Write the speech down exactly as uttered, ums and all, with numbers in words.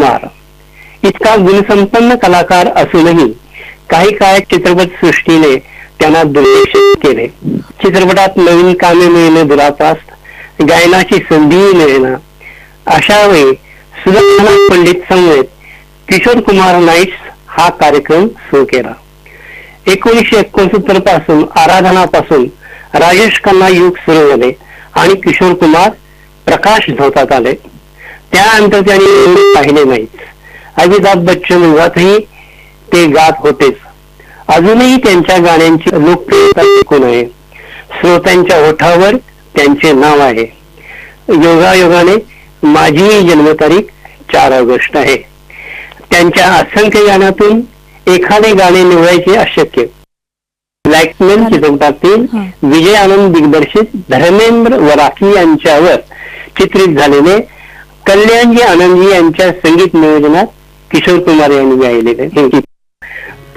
कुमार इतका गुणसंपन्न कलाकार असूनही काही काळ चित्रपट सृष्टीने त्यांना दुर्लक्षित केले. चित्रपटात नवीन कामे मिळणे दुरापास्त, गायनाची संधी मिळेना. अशा वेळी सुदर्शन पंडित समवेत किशोर कुमार नाईट्स हा कार्यक्रम सुरू केला. एकोणीसशे एकोणसत्तर पासून आराधनापासून राजेश खन्ना युग सुरू झाले आणि किशोर कुमार प्रकाश झोतात आले. त्यानंतर त्यांनी पाहिले नाहीत. अमिताभ बच्चन युगातही ते गात होतेच. अजूनही त्यांच्या गाण्यांची लोकप्रियता टिकून आहे. श्रोत्यांच्या ओठावर त्यांचे नाव आहे. योगायोगाने माझी जन्मतारीख चार ऑगस्ट आहे. त्यांच्या असंख्य गाण्यातून एखादे गाणे निवडायचे अशक्य. ब्लॅकमेल चित्रपटातील विजय आनंद दिग्दर्शित धर्मेंद्र वराकी यांच्यावर चित्रित झालेले कल्याणजी आनंदजी यांच्या संगीत नियोजनात किशोर कुमार यांनी गायलेले